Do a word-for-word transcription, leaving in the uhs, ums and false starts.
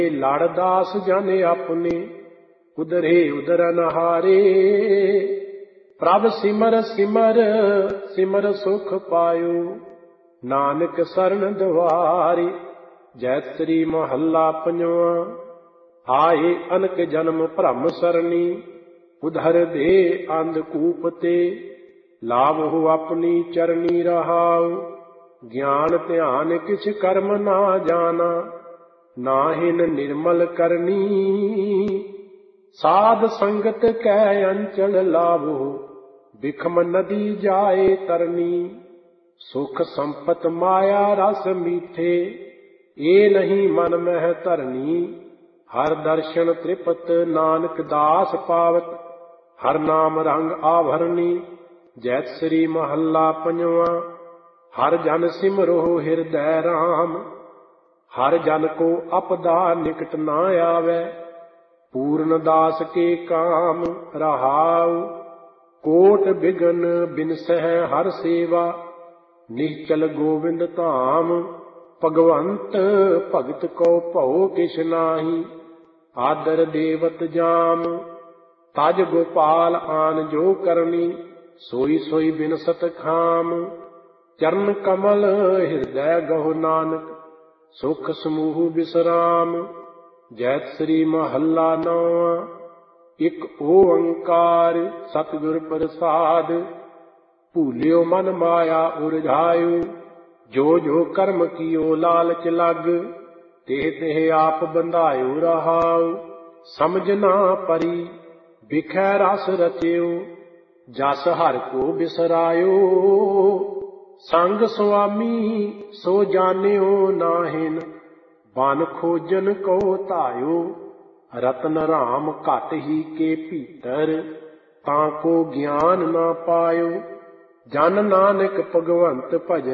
ਲਾੜਦਾਸ ਜਨ ਆਪਣੇ ਉਦਰੇ ਉਦਰ ਨਹਾਰੇ। ਪ੍ਰਭ ਸਿਮਰ ਸਿਮਰ ਸਿਮਰ ਸੁਖ ਪਾਇਓ ਨਾਨਕ ਸਰਨ ਦੁਆਰੇ। ਜੈਤਰੀ ਮਹੱਲਾ ਪੰਜਵਾਂ। ਆਏ ਅਨਕ ਜਨਮ ਭਰਮ ਸਰਨੀ ਉਧਰ ਦੇ ਅੰਧਕੂਪ ਤੇ। ਲਾਵਹੁ ਆਪਣੀ ਚਰਨੀ ਰਹਾਉ ਗਿਆਨ ਧਿਆਨ ਕਿਛ ਕਰਮ ਨਾ ਜਾਣਾ। ਨਾਹਿਨ ਨਿਰਮਲ ਕਰਨੀ ਸਾਧ ਸੰਗਤ ਕੈ ਅੰਚਲ ਲਾਵਹੁ ਬਿਖਮ ਨਦੀ ਜਾਏ ਤਰਨੀ। ਸੁਖ ਸੰਪਤ ਮਾਇਆ ਰਸ ਮੀਠੇ ਇਹ ਨਹੀਂ ਮਨ ਮਹਿ ਧਰਨੀ। ਹਰ ਦਰਸ਼ਨ ਤ੍ਰਿਪਤ ਨਾਨਕ ਦਾਸ ਪਾਵਤ ਹਰ ਨਾਮ ਰੰਗ ਆਭਰਨੀ। ਜੈਤ ਸ੍ਰੀ ਮਹੱਲਾ ਪੰਜਵਾਂ। ਹਰ ਜਨ ਸਿਮਰੋ ਹਿਰਦੈ ਰਾਮ ਹਰ ਜਨ ਕੋ ਅਪਦਾ ਨਿਕਟ ਨਾ ਆਵੈ। ਪੂਰਨ ਦਾਸ ਕੇ ਕਾਮ ਰਹਾਉ ਕੋਟ ਬਿਗਨ ਬਿਨਸਹਿ ਹਰ ਸੇਵਾ। ਨਿਹਚਲ ਗੋਵਿੰਦ ਧਾਮ ਭਗਵੰਤ ਭਗਤ ਕੋ ਭਉ ਕਿਛ ਨਾਹੀ। ਆਦਰ ਦੇਵਤ ਜਾਮ ਤਜ ਗੋਪਾਲ ਆਨ ਜੋ ਕਰਨੀ। ਸੋਈ ਸੋਈ ਬਿਨਸਤ ਖਾਮ ਚਰਨ ਕਮਲ ਹਿਰਦੈ ਗਹੁ ਨਾਨਕ ਸੁਖ ਸਮੂਹ ਬਿਸਰਾਮ। ਜੈਤ ਸ੍ਰੀ ਮਹੱਲਾ ਨੌਵਾਂ। ਇਕ ਓੰਕਾਰ ਸਤਿਗੁਰ ਪ੍ਰਸਾਦ ਭੂਲਿਓ ਮਨ ਮਾਇਆ ਉਰਝਾਇਓ। ਜੋ ਜੋ ਕਰਮ ਕੀਓ ਲਾਲਚ ਲਗ ਤੇ ਤੇ ਆਪ ਬੰਧਾਇਓ ਰਹਾਉ। ਸਮਝ ਨਾ ਪਰੀ ਬਿਖੈ ਰਸ ਰਚਿਓ ਜਸ ਹਰਿ ਕੋ ਬਿਸਰਾਇਓ। ਸੰਗ ਸੁਆਮੀ ਸੋ ਜਾਣਿਓ ਨਾਹਿਨ ਬਨ ਖੋਜਨ ਕੋ ਧਾਇਓ। ਰਤਨ ਰਾਮ ਘਟ ਹੀ ਕੇ ਭੀਤਰ ਤਾਂ ਕੋ ਗਿਆਨ ਨਾ ਪਾਇਓ। ਜਨ ਨਾਨਕ ਭਗਵੰਤ ਭਜਨ